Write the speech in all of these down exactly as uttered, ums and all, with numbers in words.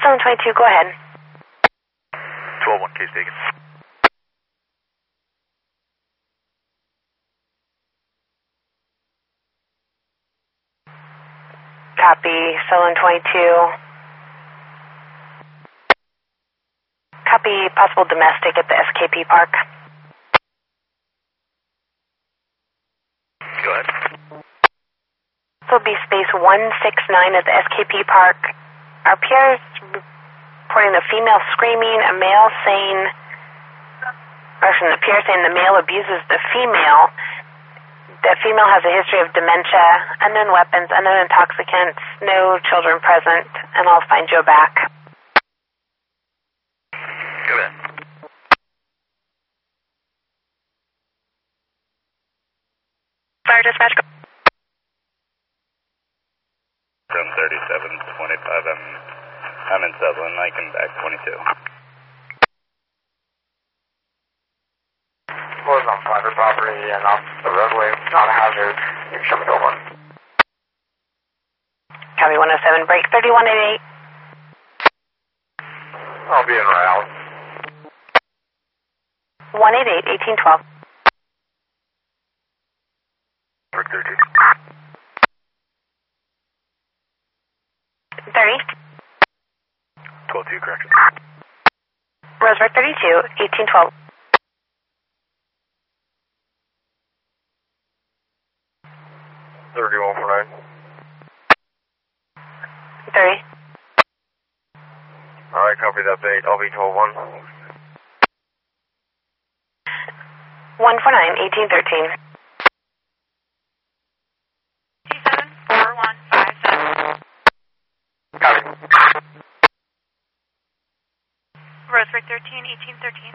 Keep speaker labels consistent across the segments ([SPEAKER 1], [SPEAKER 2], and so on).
[SPEAKER 1] seven twenty-two, go ahead.
[SPEAKER 2] twelve one, case taken.
[SPEAKER 1] Copy, seven twenty-two. Copy, possible domestic at the S K P Park.
[SPEAKER 2] Go ahead.
[SPEAKER 1] This will be space one six nine at the S K P Park. Our P R is reporting a female screaming, a male saying, or from the P R saying the male abuses the female. The female has a history of dementia, unknown weapons, unknown intoxicants, no children present, and I'll find Joe back.
[SPEAKER 2] Go ahead.
[SPEAKER 1] Fire dispatch.
[SPEAKER 2] From thirty-seven twenty-five, I'm, I'm in Sutherland, I can back twenty-two.
[SPEAKER 3] Was on private property and off the roadway, not a hazard. You can show me over.
[SPEAKER 1] Copy one oh seven, break thirty-one eighty-eight.
[SPEAKER 3] I'll be en route.
[SPEAKER 1] one eighty-eight, eighteen twelve.
[SPEAKER 2] Break thirteen.
[SPEAKER 1] thirty.
[SPEAKER 2] twelve two, correction.
[SPEAKER 1] Roseburg thirty-two, eighteen twelve.
[SPEAKER 3] thirty-one for nine.
[SPEAKER 1] thirty.
[SPEAKER 3] Alright, copy that bait. I'll be twelve one.
[SPEAKER 1] one four nine, eighteen thirteen.
[SPEAKER 4] T seven four one five seven.
[SPEAKER 3] Copy.
[SPEAKER 4] Roseburg thirteen, eighteen thirteen.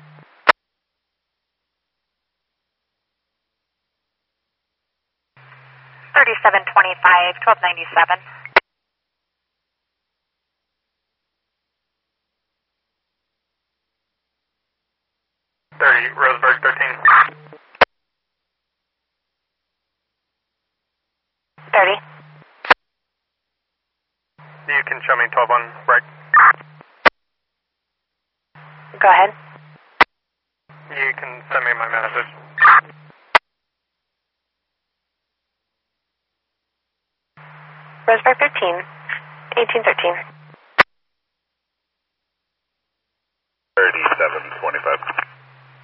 [SPEAKER 4] Thirty-seven twenty-five, twelve ninety-seven.
[SPEAKER 3] thirty, Roseburg thirteen.
[SPEAKER 1] thirty.
[SPEAKER 3] You can show me twelve one, right?
[SPEAKER 1] Go ahead.
[SPEAKER 3] You can send me my message.
[SPEAKER 1] Roseburg thirteen, eighteen thirteen.